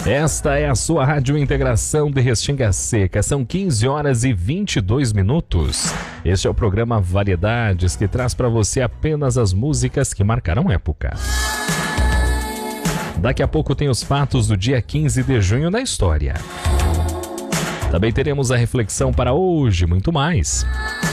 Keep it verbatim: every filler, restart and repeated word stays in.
Esta é a sua Rádio Integração de Restinga Seca. São quinze horas e vinte e dois minutos. Este é o programa Variedades, que traz para você apenas as músicas que marcaram época. Daqui a pouco tem os fatos do dia quinze de junho na história. Também teremos a reflexão para hoje, muito mais.